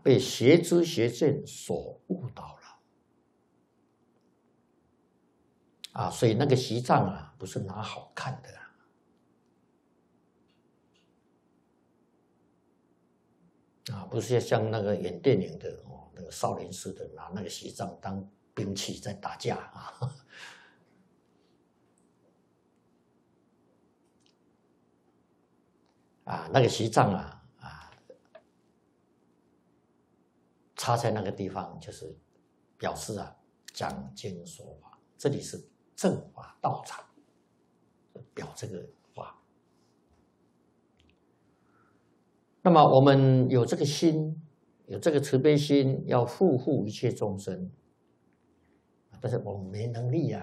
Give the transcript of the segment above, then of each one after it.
被邪知邪见所误导了所以那个习藏不是拿好看的不是像那个演电影的那个少林寺的拿那个习藏当兵器在打架那个习藏插在那个地方，就是表示讲经说法，这里是正法道场，表这个话。那么我们有这个心，有这个慈悲心，要护护一切众生，但是我们没能力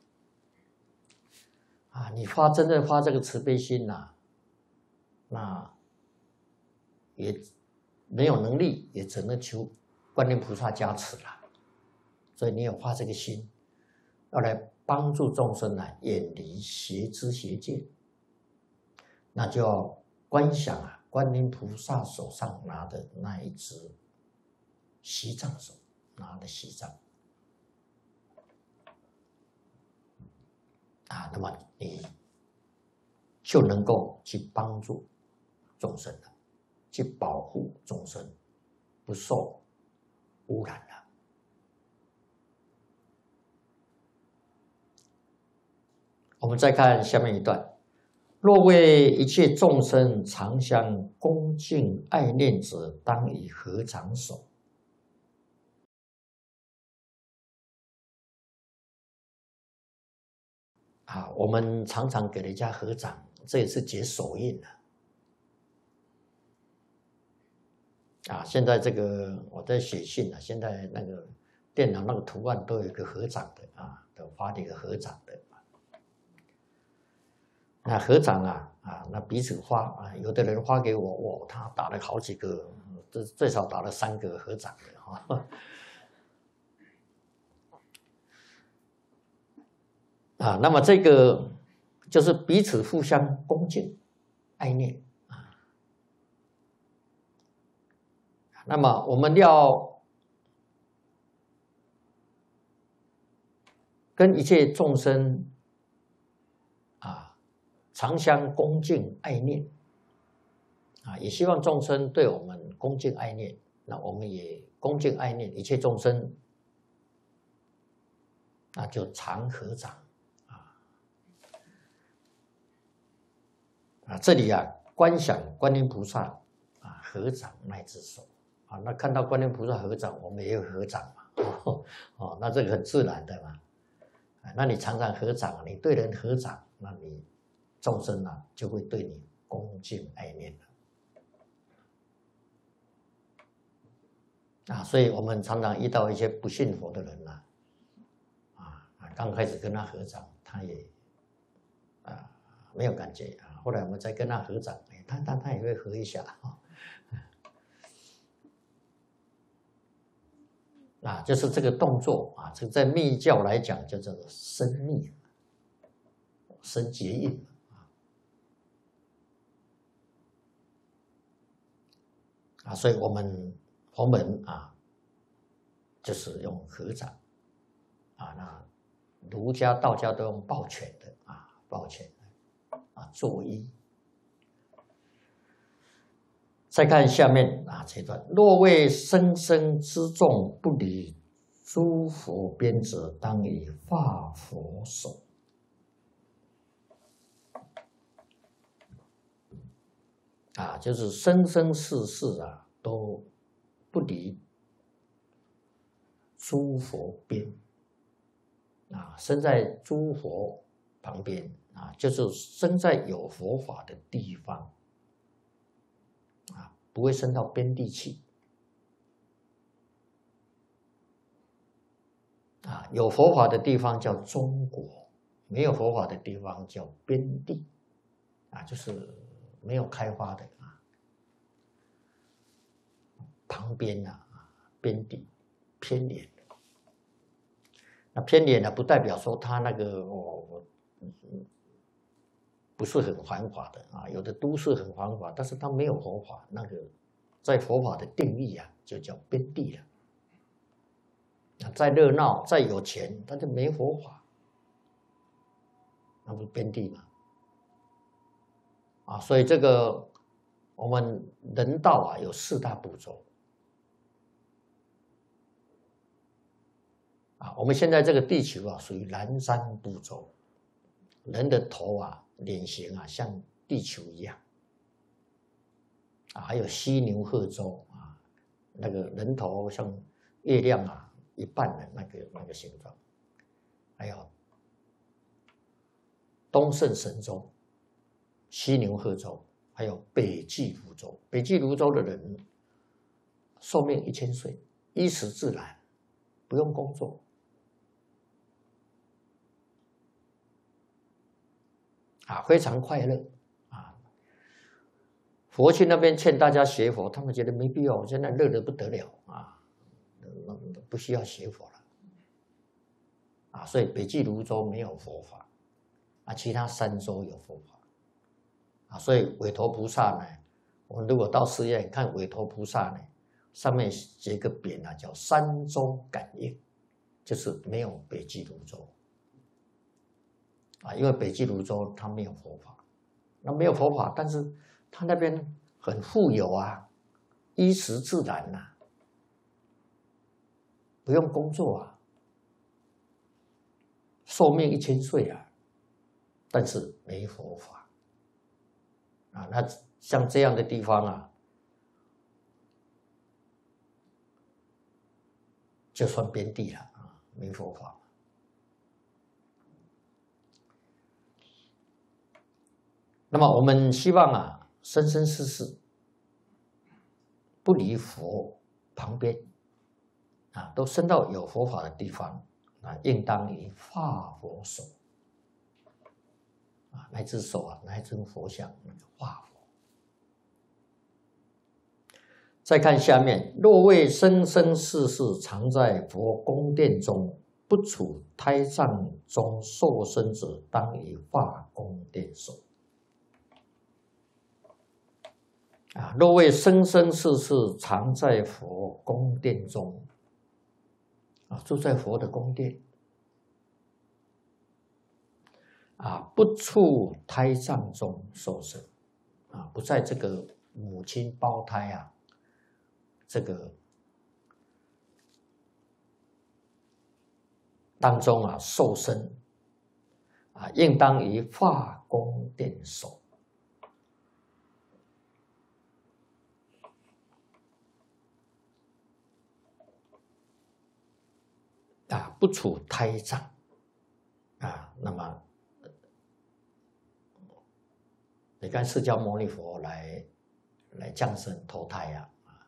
你真正发这个慈悲心那也没有能力，也只能求观音菩萨加持了。所以你有发这个心，要来帮助众生远离邪知邪见，那就要观想观音菩萨手上拿的那一只习藏手，拿的习藏那么你就能够去帮助众生了，去保护众生不受污染了。我们再看下面一段：若为一切众生常相恭敬爱念者，当以合掌手。我们常常给人家合掌，这也是结手印现在这个我在写信现在那个电脑那个图案都有一个合掌的都发了一个合掌的。那合掌那彼此发有的人发给我，他打了好几个，最少打了3个合掌的那么这个就是彼此互相恭敬爱念那么我们要跟一切众生常相恭敬爱念也希望众生对我们恭敬爱念，那我们也恭敬爱念一切众生，那就常合掌这里观想观音菩萨合掌那只手那看到观音菩萨合掌，我们也有合掌嘛那这个很自然的嘛那你常常合掌，你对人合掌，那你众生就会对你恭敬爱念所以我们常常遇到一些不信佛的人刚开始跟他合掌，他也没有感觉后来我们再跟他合掌，他也会合一下就是这个动作这个在密教来讲就叫做生密，生结印所以我们佛门就是用合掌那儒家道家都用抱拳的抱拳作揖。再看下面这段：若为生生之众不离诸佛边者，当以化佛手。就是生生世世都不离诸佛边生在诸佛旁边就是生在有佛法的地方不会生到边地去有佛法的地方叫中国，没有佛法的地方叫边地就是没有开发的旁边边地偏远的。那偏远不代表说它那个不是很繁华的有的都市很繁华，但是它没有佛法，那个在佛法的定义啊，就叫边地了。再热闹、再有钱，但是没佛法，那不是边地吗？所以这个我们人道有4大步骤。我们现在这个地球属于南山部洲，人的头脸型像地球一样。还有西牛贺洲那个人头像月亮一半的那个形状，还有东胜神州、西牛贺洲，还有北俱泸州。北俱泸州的人寿命1000岁，衣食自然，不用工作。非常快乐佛去那边劝大家学佛，他们觉得没必要，现在热得不得了不需要学佛了所以北俱泸州没有佛法其他3州有佛法所以韦陀菩萨呢，我们如果到寺院看韦陀菩萨呢，上面写个匾叫3州感应，就是没有北俱泸州因为北俱泸州它没有佛法，那没有佛法，但是他那边很富有衣食自然不用工作寿命1000岁但是没佛法那像这样的地方就算边地了没佛法。那么我们希望生生世世不离佛旁边都生到有佛法的地方应当以化佛手那只手那一尊佛像化佛。再看下面，若为生生世世常在佛宫殿中，不处胎藏中受生者，当以化宫殿手。若为生生世世常在佛宫殿中住在佛的宫殿不处胎藏中受生不在这个母亲胞胎这个当中受生应当以化宫殿手。不处胎藏那么你看释迦牟尼佛来降生投胎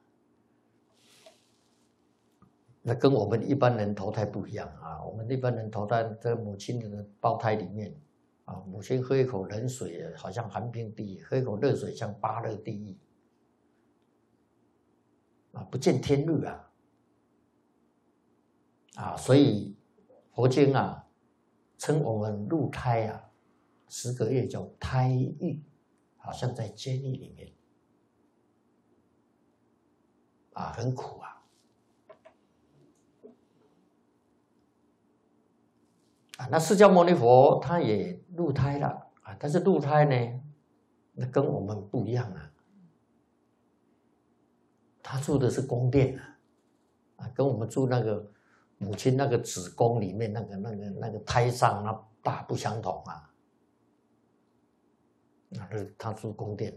那跟我们一般人投胎不一样我们一般人投胎在母亲的胞胎里面母亲喝一口冷水好像寒冰地狱，喝一口热水像8热地狱不见天日所以佛经称我们入胎10个月叫胎狱，好像在监狱里面很苦那释迦牟尼佛他也入胎了但是入胎呢，那跟我们不一样他住的是宫殿跟我们住那个母亲那个子宫里面那个胎藏大不相同他住宫殿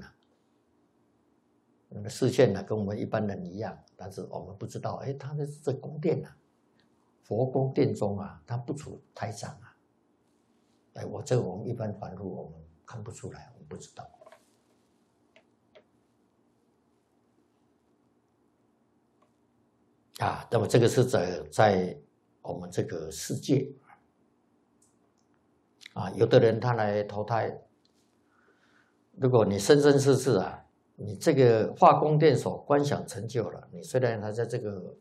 视线跟我们一般人一样，但是我们不知道他是在宫殿佛宫殿中他不处胎藏我们一般凡夫我们看不出来，我们不知道那么这个是在我们这个世界有的人他来投胎，如果你生生世世你这个化宫殿手观想成就了，你虽然还在这个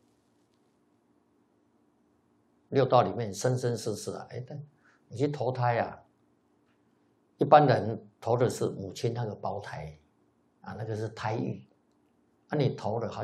6道里面生生世世但你去投胎一般人投的是母亲那个胞胎那个是胎狱你投了好